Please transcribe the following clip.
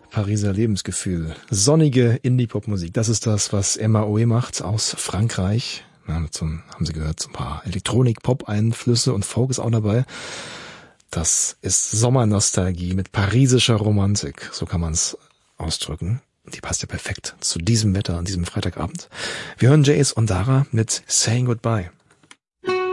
Pariser Lebensgefühl. Sonnige Indie-Pop-Musik. Das ist das, was Emma Oe macht aus Frankreich. Ja, haben Sie gehört, so ein paar Elektronik-Pop-Einflüsse und Folk ist auch dabei. Das ist Sommernostalgie mit parisischer Romantik. So kann man es ausdrücken. Die passt ja perfekt zu diesem Wetter an diesem Freitagabend. Wir hören Jace und Dara mit Saying Goodbye.